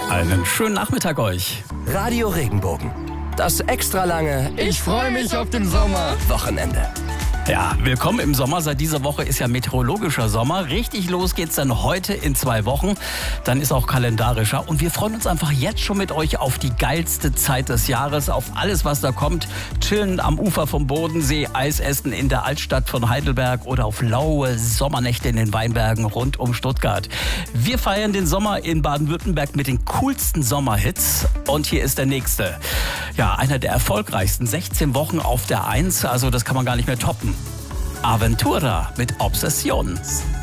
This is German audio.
Einen schönen Nachmittag euch. Radio Regenbogen. Das extra lange Ich freue mich auf den Sommer. Wochenende. Ja, willkommen im Sommer. Seit dieser Woche ist ja meteorologischer Sommer. Richtig los geht's dann heute in 2 Wochen. Dann ist auch kalendarischer. Und wir freuen uns einfach jetzt schon mit euch auf die geilste Zeit des Jahres, auf alles, was da kommt. Chillen am Ufer vom Bodensee, Eis essen in der Altstadt von Heidelberg oder auf laue Sommernächte in den Weinbergen rund um Stuttgart. Wir feiern den Sommer in Baden-Württemberg mit den coolsten Sommerhits. Und hier ist der nächste. Ja, einer der erfolgreichsten. 16 Wochen auf der 1. Also das kann man gar nicht mehr toppen. Aventura mit Obsession.